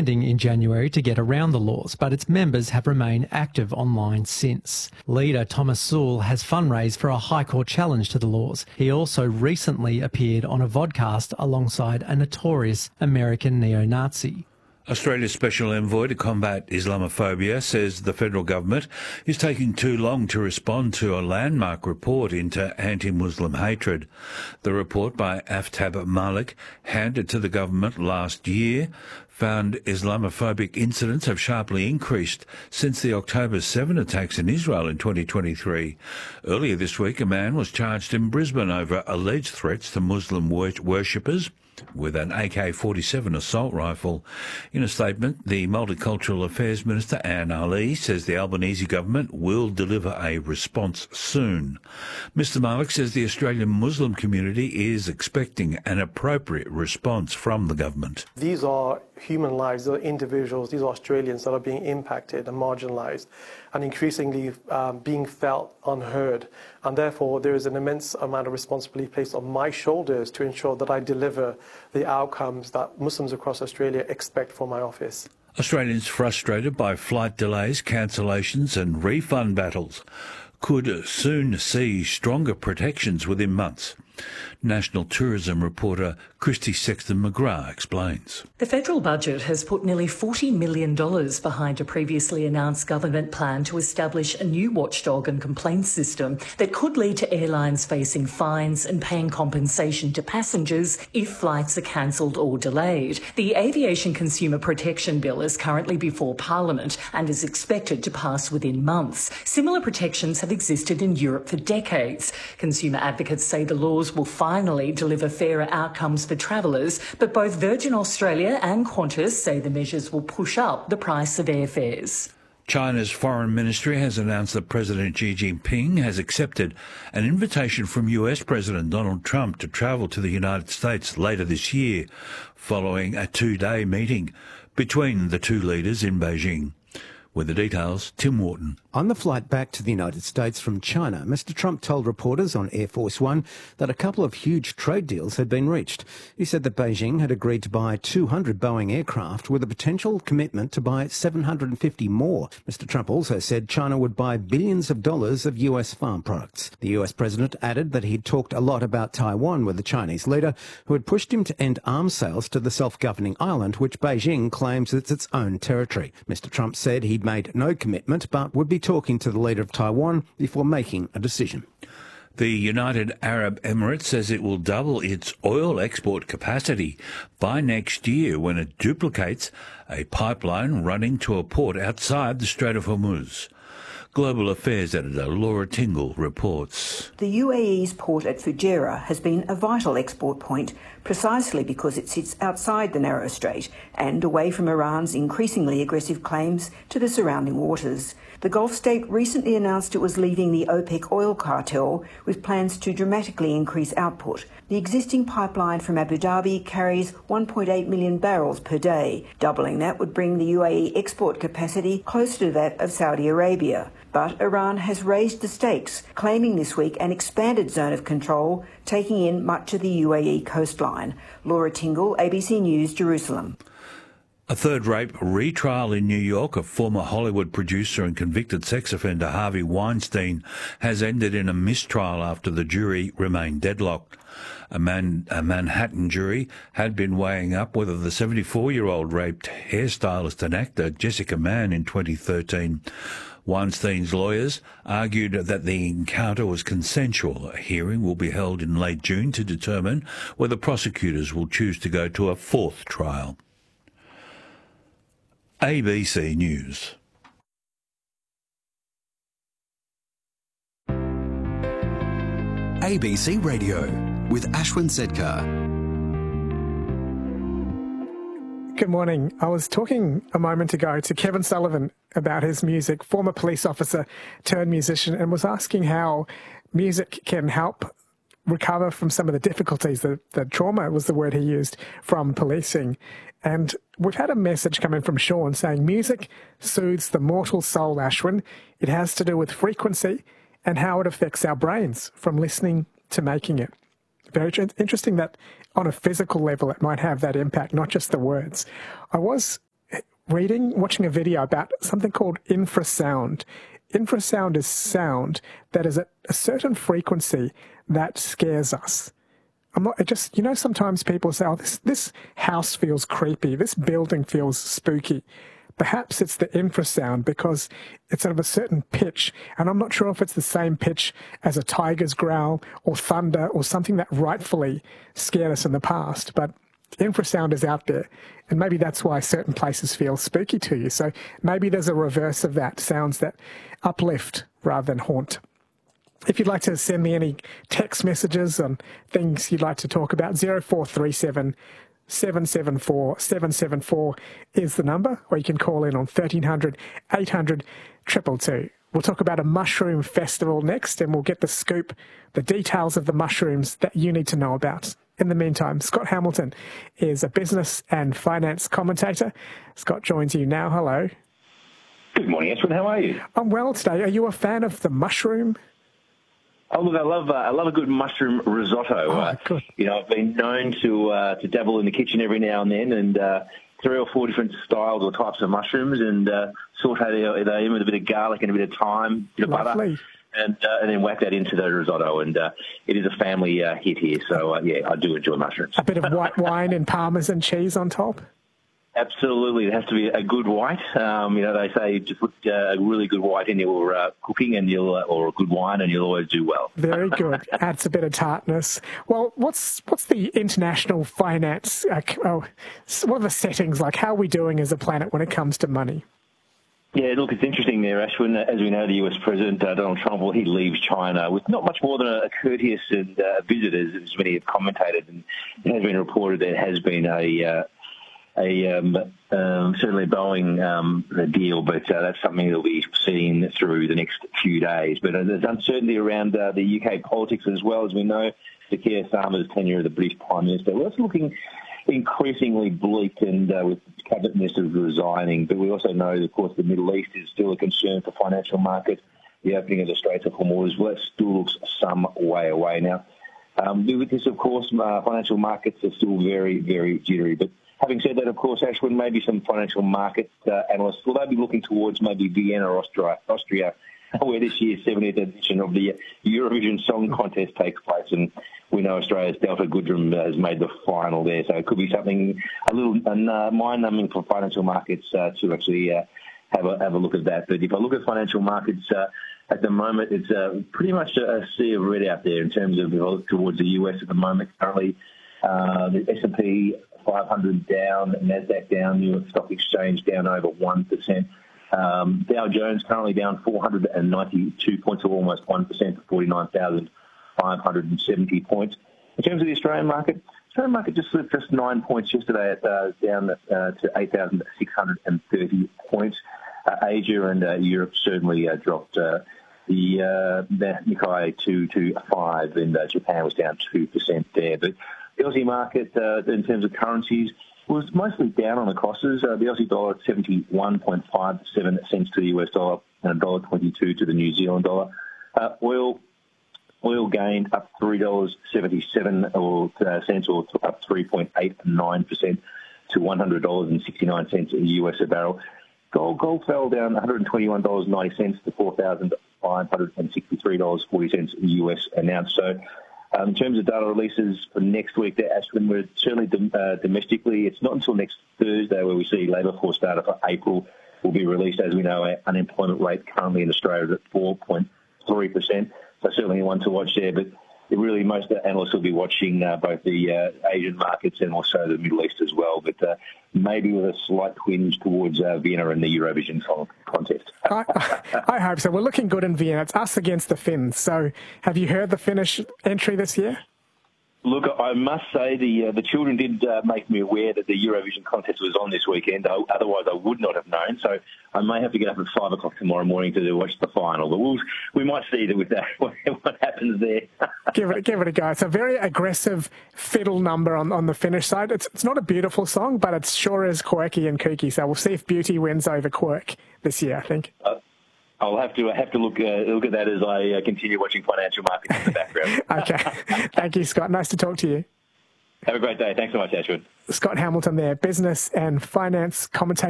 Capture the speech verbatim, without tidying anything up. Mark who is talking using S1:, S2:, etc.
S1: standing in January to get around the laws, but its members have remained active online since. Leader Thomas Sewell has fundraised for a High Court challenge to the laws. He also recently appeared on a vodcast alongside a notorious American neo-Nazi.
S2: Australia's Special Envoy to combat Islamophobia says the federal government is taking too long to respond to a landmark report into anti-Muslim hatred. The report by Aftab Malik, handed to the government last year, found Islamophobic incidents have sharply increased since the October seventh attacks in Israel in twenty twenty-three. Earlier this week, a man was charged in Brisbane over alleged threats to Muslim wor- worshippers with an A K forty-seven assault rifle. In a statement, the Multicultural Affairs Minister Anne Ali says the Albanese government will deliver a response soon. Mister Malik says the Australian Muslim community is expecting an appropriate response from the government.
S3: These are human lives, these are individuals, these are Australians that are being impacted and marginalised and increasingly um, being felt unheard. And therefore, there is an immense amount of responsibility placed on my shoulders to ensure that I deliver the outcomes that Muslims across Australia expect from my office.
S2: Australians frustrated by flight delays, cancellations and refund battles could soon see stronger protections within months. National Tourism reporter Christy Sexton-McGrath explains.
S4: The federal budget has put nearly forty million dollars behind a previously announced government plan to establish a new watchdog and complaints system that could lead to airlines facing fines and paying compensation to passengers if flights are cancelled or delayed. The Aviation Consumer Protection Bill is currently before Parliament and is expected to pass within months. Similar protections have existed in Europe for decades. Consumer advocates say the laws will finally deliver fairer outcomes for travellers, but both Virgin Australia and Qantas say the measures will push up the price of airfares.
S2: China's foreign ministry has announced that President Xi Jinping has accepted an invitation from U S President Donald Trump to travel to the United States later this year, following a two-day meeting between the two leaders in Beijing. With the details, Tim Wharton.
S5: On the flight back to the United States from China, Mister Trump told reporters on Air Force One that a couple of huge trade deals had been reached. He said that Beijing had agreed to buy two hundred Boeing aircraft with a potential commitment to buy seven hundred fifty more. Mister Trump also said China would buy billions of dollars of U S farm products. The U S president added that he'd talked a lot about Taiwan with the Chinese leader, who had pushed him to end arms sales to the self-governing island, which Beijing claims it's its own territory. Mister Trump said he'd made no commitment but would be talking to the leader of Taiwan before making a decision.
S2: The United Arab Emirates says it will double its oil export capacity by next year when it duplicates a pipeline running to a port outside the Strait of Hormuz. Global Affairs editor Laura Tingle reports.
S6: The U A E's port at Fujairah has been a vital export point precisely because it sits outside the narrow strait and away from Iran's increasingly aggressive claims to the surrounding waters. The Gulf state recently announced it was leaving the OPEC oil cartel with plans to dramatically increase output. The existing pipeline from Abu Dhabi carries one point eight million barrels per day. Doubling that would bring the U A E export capacity closer to that of Saudi Arabia. But Iran has raised the stakes, claiming this week an expanded zone of control, taking in much of the U A E coastline. Laura Tingle, A B C News, Jerusalem.
S2: A third rape retrial in New York of former Hollywood producer and convicted sex offender Harvey Weinstein has ended in a mistrial after the jury remained deadlocked. A, Man- a Manhattan jury had been weighing up whether the seventy-four-year-old raped hairstylist and actor Jessica Mann in twenty thirteen. Weinstein's lawyers argued that the encounter was consensual. A hearing will be held in late June to determine whether prosecutors will choose to go to a fourth trial. A B C News.
S7: A B C Radio with Ashwin Sedkar.
S8: Good morning. I was talking a moment ago to Kevin Sullivan about his music, former police officer turned musician, and was asking how music can help recover from some of the difficulties, the, the trauma was the word he used, from policing. And we've had a message coming from Sean saying music soothes the mortal soul, Ashwin. It has to do with frequency and how it affects our brains from listening to making it. Very interesting that on a physical level it might have that impact, not just the words. I was reading, watching a video about something called infrasound. Infrasound is sound that is at a certain frequency that scares us. I'm not, it just, you know, sometimes people say, oh, this, this house feels creepy, this building feels spooky. Perhaps it's the infrasound because it's of a certain pitch, and I'm not sure if it's the same pitch as a tiger's growl or thunder or something that rightfully scared us in the past, but infrasound is out there, and maybe that's why certain places feel spooky to you. So maybe there's a reverse of that, sounds that uplift rather than haunt. If you'd like to send me any text messages on things you'd like to talk about, zero four three seven, seven seven four, seven seven four is the number, or you can call in on thirteen hundred, eight hundred, two two two. We'll talk about a mushroom festival next, and we'll get the scoop, the details of the mushrooms that you need to know about. In the meantime, Scott Hamilton is a business and finance commentator. Scott joins you now. Hello.
S9: Good morning, Ashwin. How are you?
S8: I'm well today. Are you a fan of the mushroom?
S9: Oh, look, I love uh, I love a good mushroom risotto.
S8: Oh,
S9: uh,
S8: good.
S9: You know, I've been known to uh, to dabble in the kitchen every now and then, and uh, three or four different styles or types of mushrooms, and uh, saute them in with a bit of garlic and a bit of thyme, a bit of
S8: Lovely.
S9: butter, and uh, and then whack that into the risotto. And uh, it is a family uh, hit here, so uh, yeah, I do enjoy mushrooms.
S8: A bit of white wine and parmesan cheese on top?
S9: Absolutely, it has to be a good white. Um, you know, they say just put uh, a really good white in your uh, cooking, and you'll, uh, or a good wine, and you'll always do well.
S8: Very good. Adds a bit of tartness. Well, what's what's the international finance? Uh, oh, what are the settings like? How are we doing as a planet when it comes to money?
S9: Yeah, look, it's interesting there, Ashwin. As we know, the U S President, uh, Donald Trump, well, he leaves China with not much more than a courteous and uh, visit, as many have commentated, and it has been reported there has been a uh, a um, um, certainly Boeing um, deal, but uh, that's something that will be seen through the next few days. But uh, there's uncertainty around uh, the U K politics as well. As we know, the Keir Starmer's tenure as the British Prime Minister, well, it's looking increasingly bleak, and uh, with cabinet ministers resigning. But we also know, of course, the Middle East is still a concern for financial markets. The opening of the Straits of Hormuz, well, that still looks some way away now. Um, with this, of course, uh, financial markets are still very, very jittery. But having said that, of course, Ashwin, maybe some financial market uh, analysts, will they be looking towards maybe Vienna or Austria, Austria, where this year's seventieth edition of the Eurovision Song Contest takes place, and we know Australia's Delta Goodrem has made the final there, so it could be something a little uh, mind-numbing for financial markets uh, to actually uh, have a have a look at that. But if I look at financial markets uh, at the moment, it's uh, pretty much a sea of red out there in terms of, you know, towards the U S at the moment. Currently, uh, the S and P five hundred down, NASDAQ down, New York Stock Exchange down over one percent. Um, Dow Jones currently down four hundred ninety-two points, or almost one percent, to forty-nine thousand five hundred seventy points. In terms of the Australian market, Australian market just slipped just nine points yesterday, at, uh, down uh, to eight thousand six hundred thirty points. Uh, Asia and uh, Europe certainly uh, dropped. Uh, the, uh, the Nikkei two twenty-five, and uh, Japan was down two percent there. But the Aussie market, uh, in terms of currencies, was mostly down on the crosses. Uh, the Aussie dollar at seventy-one point five seven cents to the U S dollar, and one dollar twenty-two to the New Zealand dollar. Uh, oil oil gained up three dollars seventy-seven cents, or up three point eight nine percent to one hundred dollars and sixty-nine cents a U S a barrel. Gold gold fell down one hundred twenty-one dollars and ninety cents to four thousand five hundred sixty-three dollars and forty cents U S an ounce. So, Um, in terms of data releases for next week, Ashwin, we're certainly dom- uh, domestically, it's not until next Thursday where we see labour force data for April will be released. As we know, our unemployment rate currently in Australia is at four point three percent. So certainly one to watch there. But really, most analysts will be watching uh, both the uh, Asian markets and also the Middle East as well. But uh, maybe with a slight twinge towards uh, Vienna and the Eurovision Song Contest.
S8: I, I hope so. We're looking good in Vienna. It's us against the Finns. So have you heard the Finnish entry this year?
S9: Look, I must say the uh, the children did uh, make me aware that the Eurovision contest was on this weekend. I, otherwise, I would not have known. So I may have to get up at five o'clock tomorrow morning to watch the final. But we'll, we might see that with that what happens there.
S8: give it give it a go. It's a very aggressive fiddle number on, on the Finnish side. It's it's not a beautiful song, but it sure is quirky and kooky. So we'll see if beauty wins over quirk this year, I think.
S9: Uh, I'll have to have to look uh, look at that as I uh, continue watching financial markets in the background.
S8: Okay. Thank you, Scott. Nice to talk to you.
S9: Have a great day. Thanks so much, Ashwin.
S8: Scott Hamilton there, business and finance commentator.